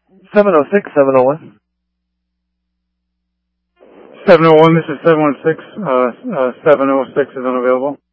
706, 701. 701, this is 716. 706 is unavailable.